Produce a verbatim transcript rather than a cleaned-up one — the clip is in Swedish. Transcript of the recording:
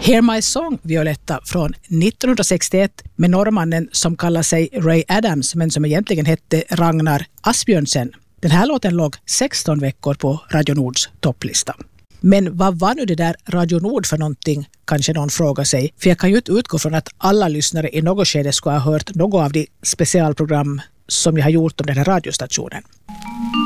Hear My Song, Violetta, från nittonhundrasextioett med norrmannen som kallar sig Ray Adams men som egentligen hette Ragnar Asbjörnsen. Den här låten låg sexton veckor på Radio Nords topplista. Men vad var nu det där Radio Nord för någonting, kanske någon frågar sig. För jag kan ju inte utgå från att alla lyssnare i något skede ska ha hört något av de specialprogram som jag har gjort om den här radiostationen.